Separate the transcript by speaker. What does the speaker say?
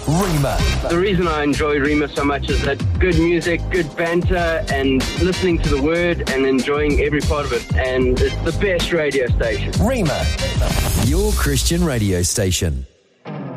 Speaker 1: Rima.
Speaker 2: The reason I enjoy Rima so much is that good music, good banter, and listening to the word and enjoying every part of it. And it's the best radio station.
Speaker 1: Rima, your Christian radio station.